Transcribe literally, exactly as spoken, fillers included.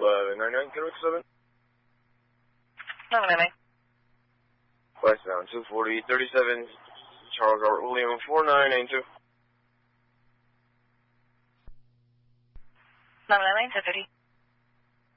uh, nine nine zero seven. nine nine nine. Westbound two forty, thirty-seven, Charles Robert William, four nine nine two. nine nine nine, ten thirty.